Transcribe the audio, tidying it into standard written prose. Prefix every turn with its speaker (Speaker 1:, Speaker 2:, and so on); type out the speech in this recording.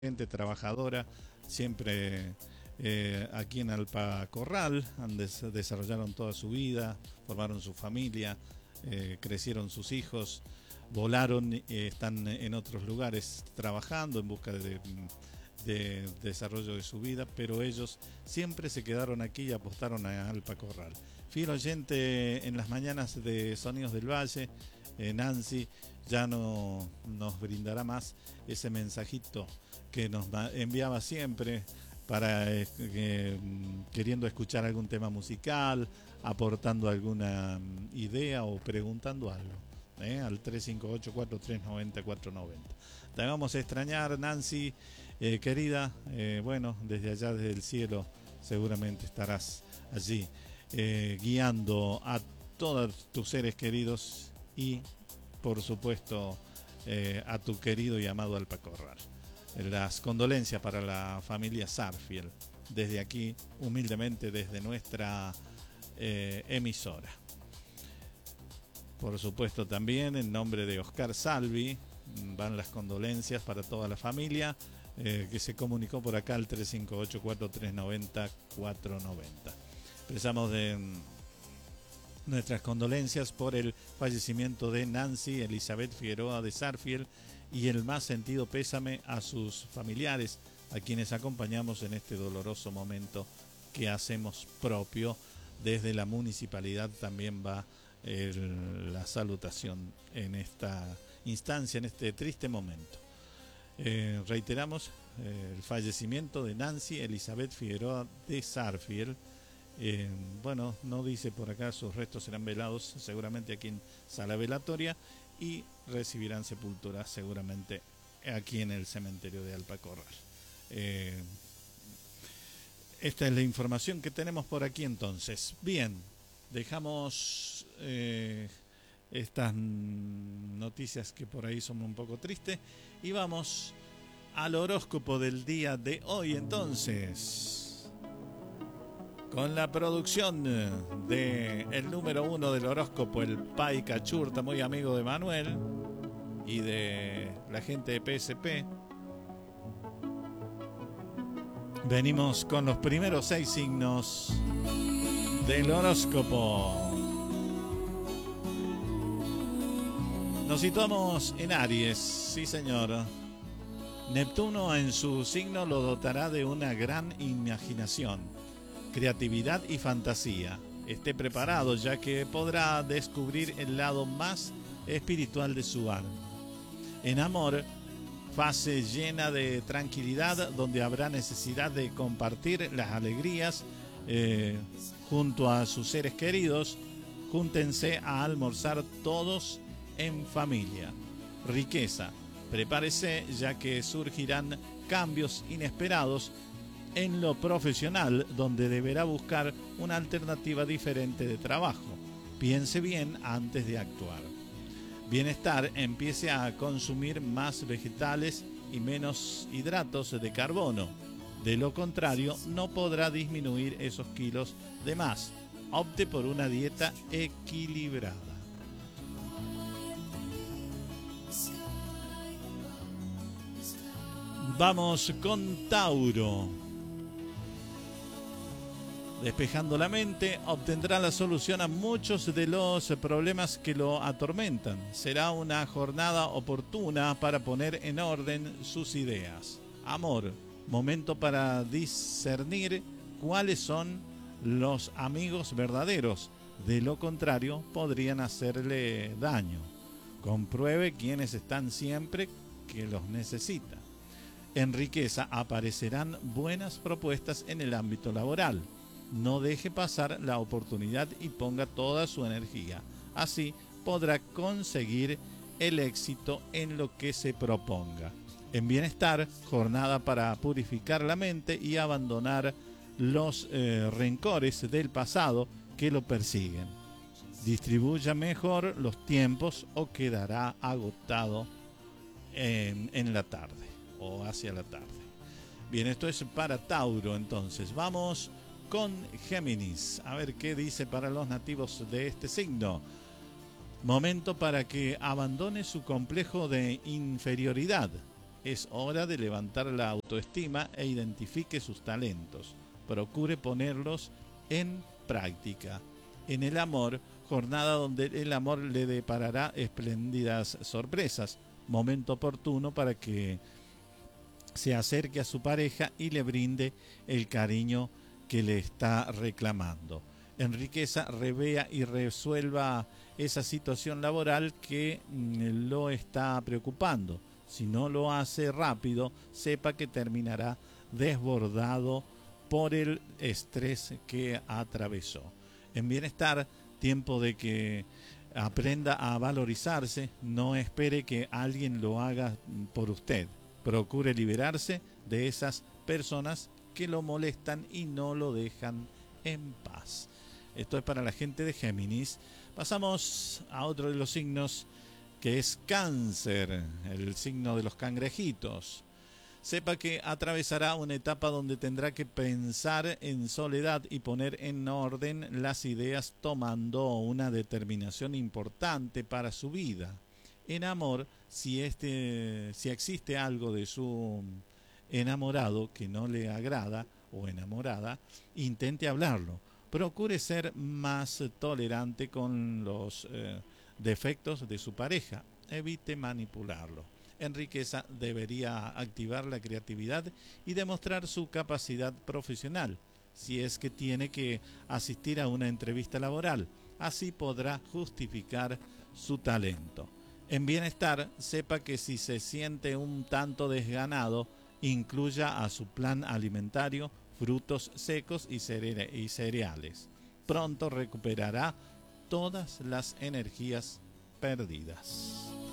Speaker 1: gente trabajadora, siempre aquí en Alpa Corral, desarrollaron toda su vida, formaron su familia, crecieron sus hijos, volaron, están en otros lugares trabajando en busca de desarrollo de su vida, pero ellos siempre se quedaron aquí y apostaron a Alpa Corral. Fiel oyente en las mañanas de Sonidos del Valle, Nancy ya no nos brindará más ese mensajito que nos enviaba siempre para queriendo escuchar algún tema musical, aportando alguna idea o preguntando algo. Al 358-4390-490. Te vamos a extrañar, Nancy, querida. Bueno, desde allá, desde el cielo, seguramente estarás allí guiando a todos tus seres queridos y, por supuesto, a tu querido y amado Alpa Corral. Las condolencias para la familia Sarfield, desde aquí, humildemente, desde nuestra emisora. Por supuesto, también en nombre de Oscar Salvi van las condolencias para toda la familia que se comunicó por acá al 358-4390-490. Expresamos nuestras condolencias por el fallecimiento de Nancy Elizabeth Figueroa de Sarfield y el más sentido pésame a sus familiares, a quienes acompañamos en este doloroso momento que hacemos propio. Desde la municipalidad también va la salutación en esta instancia, en este triste momento. Reiteramos el fallecimiento de Nancy Elizabeth Figueroa de Sarfield. Bueno, no dice por acá, sus restos serán velados seguramente aquí en sala velatoria y recibirán sepultura seguramente aquí en el cementerio de Alpa Corral. Esta es la información que tenemos por aquí entonces. Bien, dejamos estas noticias que por ahí son un poco tristes y vamos al horóscopo del día de hoy entonces, con la producción de el número 1 del horóscopo, el Pai Cachurta, muy amigo de Manuel y de la gente de PSP. Venimos con los primeros 6 signos del horóscopo. Nos situamos en Aries, sí señor. Neptuno en su signo lo dotará de una gran imaginación, creatividad y fantasía. Esté preparado, ya que podrá descubrir el lado más espiritual de su alma. En amor, fase llena de tranquilidad, donde habrá necesidad de compartir las alegrías junto a sus seres queridos. Júntense a almorzar todos en familia. Riqueza, prepárese, ya que surgirán cambios inesperados en lo profesional, donde deberá buscar una alternativa diferente de trabajo. Piense bien antes de actuar. Bienestar, empiece a consumir más vegetales y menos hidratos de carbono. De lo contrario, no podrá disminuir esos kilos de más. Opte por una dieta equilibrada. Vamos con Tauro. Despejando la mente, obtendrá la solución a muchos de los problemas que lo atormentan. Será una jornada oportuna para poner en orden sus ideas. Amor, momento para discernir cuáles son los amigos verdaderos. De lo contrario, podrían hacerle daño. Compruebe quiénes están siempre que los necesita. En riqueza, aparecerán buenas propuestas en el ámbito laboral. No deje pasar la oportunidad y ponga toda su energía. Así podrá conseguir el éxito en lo que se proponga. En bienestar, jornada para purificar la mente y abandonar los rencores del pasado que lo persiguen. Distribuya mejor los tiempos o quedará agotado en la tarde o hacia la tarde. Bien, esto es para Tauro. Entonces vamos con Géminis, a ver qué dice para los nativos de este signo. Momento para que abandone su complejo de inferioridad. Es hora de levantar la autoestima e identifique sus talentos. Procure ponerlos en práctica. En el amor, jornada donde el amor le deparará espléndidas sorpresas. Momento oportuno para que se acerque a su pareja y le brinde el cariño que le está reclamando. En riqueza, revea y resuelva esa situación laboral que lo está preocupando. Si no lo hace rápido, sepa que terminará desbordado por el estrés que atravesó. En bienestar, tiempo de que aprenda a valorizarse, no espere que alguien lo haga por usted. Procure liberarse de esas personas que lo molestan y no lo dejan en paz. Esto es para la gente de Géminis. Pasamos a otro de los signos, que es Cáncer, el signo de los cangrejitos. Sepa que atravesará una etapa donde tendrá que pensar en soledad y poner en orden las ideas, tomando una determinación importante para su vida. En amor, si existe algo de su enamorado que no le agrada o enamorada, intente hablarlo. Procure ser más tolerante con los defectos de su pareja. Evite manipularlo. En riqueza, debería activar la creatividad y demostrar su capacidad profesional, si es que tiene que asistir a una entrevista laboral. Así podrá justificar su talento. En bienestar, sepa que si se siente un tanto desganado, incluya a su plan alimentario frutos secos y cereales. Pronto recuperará todas las energías perdidas.